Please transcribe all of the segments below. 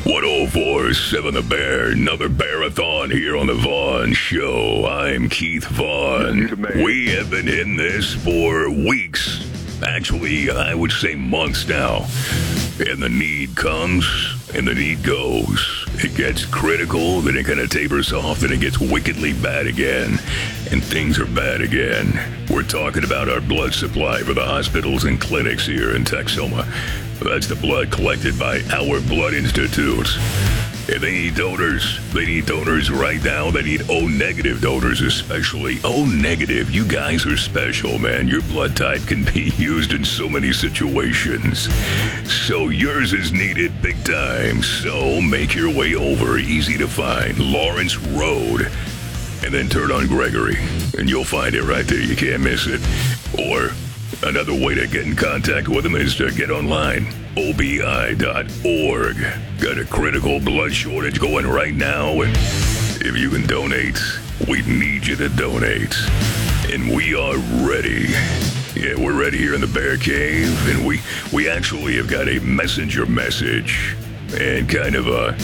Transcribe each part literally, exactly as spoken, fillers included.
one oh four point seven The Bear, another Bearathon here on the Vaughn Show. I'm Keith Vaughn. We have been in this for weeks. Actually, I would say months now. And the need comes, and the need goes. It gets critical, then it kind of tapers off, then it gets wickedly bad again. And things are bad again. We're talking about our blood supply for the hospitals and clinics here in Texoma. That's the blood collected by Our Blood Institute. And they need donors. They need donors right now. They need O-negative donors especially. O-negative, you guys are special, man. Your blood type can be used in so many situations. So yours is needed big time. So make your way over, easy to find, Lawrence Road. And then turn on Gregory. And you'll find it right there. You can't miss it. Or another way to get in contact with them is to get online. O B I dot org. Got a critical blood shortage going right now, and if you can donate, we need you to donate. And we are ready. Yeah, we're ready here in the Bear Cave, and we, we actually have got a messenger message and kind of a...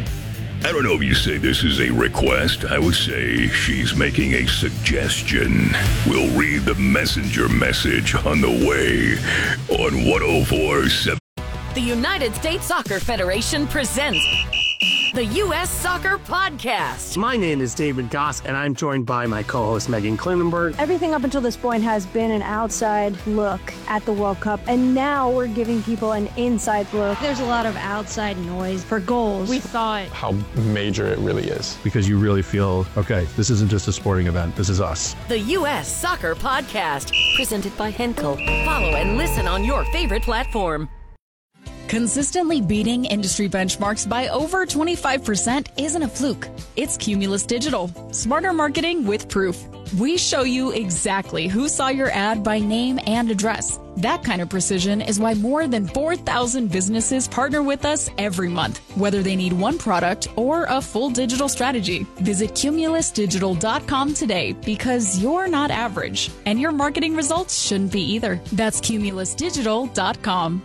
I don't know if you say this is a request. I would say she's making a suggestion. We'll read the messenger message on the way on one oh four point seven. The United States Soccer Federation presents the U S Soccer Podcast. My name is David Goss, and I'm joined by my co-host Megan Klinenberg. Everything up until this point has been an outside look at the World Cup, and now we're giving people an inside look. There's a lot of outside noise for goals. We thought how major it really is. Because you really feel, okay, this isn't just a sporting event, this is us. The U S Soccer Podcast, presented by Henkel. Follow and listen on your favorite platform. Consistently beating industry benchmarks by over twenty-five percent isn't a fluke. It's Cumulus Digital. Smarter marketing with proof. We show you exactly who saw your ad by name and address. That kind of precision is why more than four thousand businesses partner with us every month, whether they need one product or a full digital strategy. Visit cumulus digital dot com today, because you're not average, and your marketing results shouldn't be either. That's cumulus digital dot com.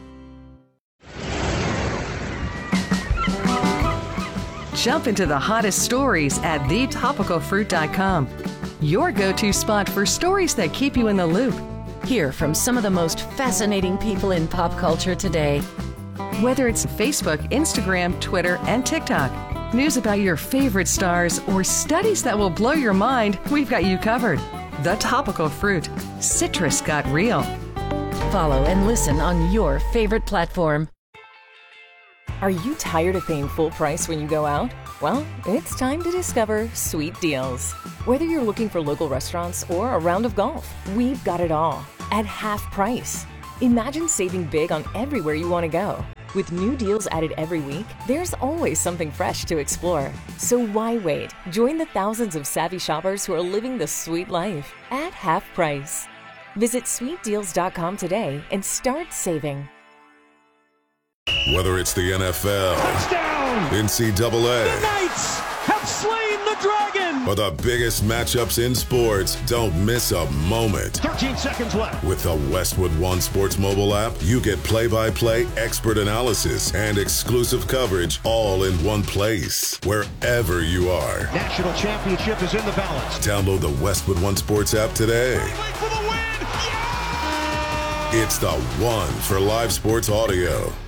Jump into the hottest stories at the topical fruit dot com. Your go-to spot for stories that keep you in the loop. Hear from some of the most fascinating people in pop culture today. Whether it's Facebook, Instagram, Twitter, and TikTok, news about your favorite stars, or studies that will blow your mind, we've got you covered. The Topical Fruit. Citrus got real. Follow and listen on your favorite platform. Are you tired of paying full price when you go out? Well, it's time to discover Sweet Deals. Whether you're looking for local restaurants or a round of golf, we've got it all at half price. Imagine saving big on everywhere you want to go. With new deals added every week, there's always something fresh to explore. So why wait? Join the thousands of savvy shoppers who are living the sweet life at half price. Visit sweet deals dot com today and start saving. Whether it's the N F L, touchdown, N C double A, the Knights have slain the dragon, or the biggest matchups in sports, don't miss a moment. thirteen seconds left. With the Westwood One Sports mobile app, you get play-by-play, expert analysis, and exclusive coverage all in one place, wherever you are. National championship is in the balance. Download the Westwood One Sports app today. For the win. Yeah! It's the one for live sports audio.